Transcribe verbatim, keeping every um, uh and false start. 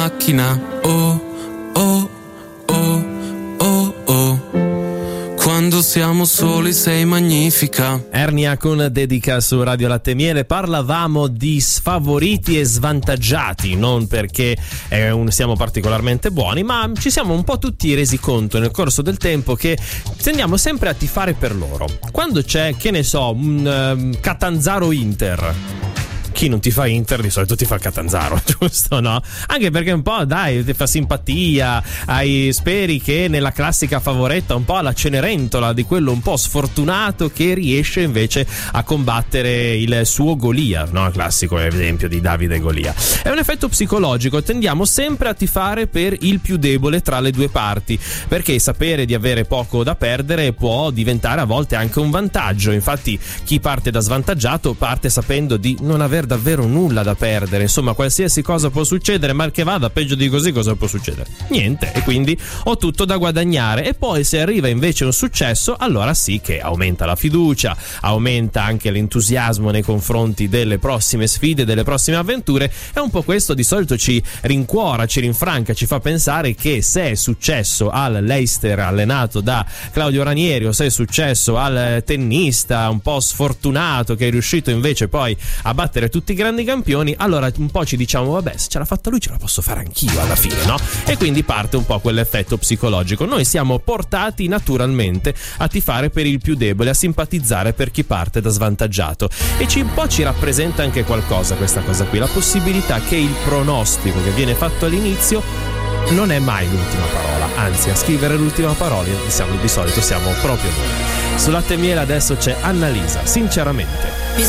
macchina, oh, oh, oh, oh, oh. Quando siamo soli sei magnifica. Ernia con dedica su Radio Latte e Miele. Parlavamo di sfavoriti e svantaggiati, non perché eh, un, siamo particolarmente buoni, ma ci siamo un po' tutti resi conto nel corso del tempo che tendiamo sempre a tifare per loro. Quando c'è, che ne so, un um, Catanzaro-Inter, chi non ti fa Inter di solito ti fa Catanzaro, giusto, no? Anche perché un po', dai, ti fa simpatia, hai, speri che nella classica favoretta un po' alla Cenerentola di quello un po' sfortunato che riesce invece a combattere il suo Golia, no? Il classico esempio di Davide e Golia. È un effetto psicologico, tendiamo sempre a tifare per il più debole tra le due parti, perché sapere di avere poco da perdere può diventare a volte anche un vantaggio. Infatti chi parte da svantaggiato parte sapendo di non aver davvero nulla da perdere, insomma qualsiasi cosa può succedere, mal che vada, peggio di così cosa può succedere? Niente, e quindi ho tutto da guadagnare. E poi se arriva invece un successo, allora sì che aumenta la fiducia, aumenta anche l'entusiasmo nei confronti delle prossime sfide, delle prossime avventure. È un po' questo di solito ci rincuora, ci rinfranca, ci fa pensare che se è successo al Leicester allenato da Claudio Ranieri, o se è successo al tennista un po' sfortunato che è riuscito invece poi a battere tutti i grandi campioni, allora un po' ci diciamo vabbè, se ce l'ha fatta lui ce la posso fare anch'io alla fine, no? E quindi parte un po' quell'effetto psicologico. Noi siamo portati naturalmente a tifare per il più debole, a simpatizzare per chi parte da svantaggiato, e ci, un po' ci rappresenta anche qualcosa questa cosa qui, la possibilità che il pronostico che viene fatto all'inizio non è mai l'ultima parola, anzi a scrivere l'ultima parola diciamo, di solito siamo proprio noi. Su Latte e Miele adesso c'è Annalisa, sinceramente. Mi